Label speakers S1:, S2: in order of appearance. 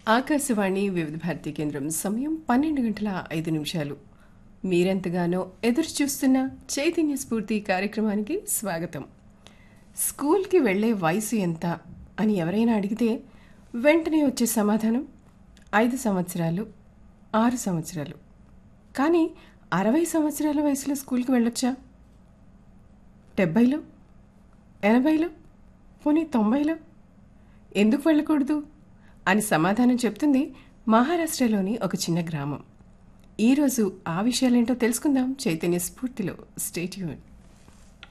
S1: ఆకాశవాణి వివిధ భారతి కేంద్రం సమయం 12 గంటల 5 నిమిషాలు. మీరెంతగానో ఎదురు చూస్తున్న చైతన్య స్ఫూర్తి కార్యక్రమానికి స్వాగతం. స్కూల్కి వెళ్ళే వయసు ఎంత అని ఎవరైనా అడిగితే వెంటనే వచ్చే సమాధానం 5 సంవత్సరాలు, 6 సంవత్సరాలు. కానీ 60 సంవత్సరాల వయసులో స్కూల్కి వెళ్ళొచ్చా? 70లో, 80లో, పోనీ 90లో ఎందుకు వెళ్ళకూడదు అని సమాధానం చెప్తుంది మహారాష్ట్రలోని ఒక చిన్న గ్రామం. ఈరోజు ఆ విషయాలేంటో తెలుసుకుందాం చైతన్య స్ఫూర్తిలో. Stay tuned.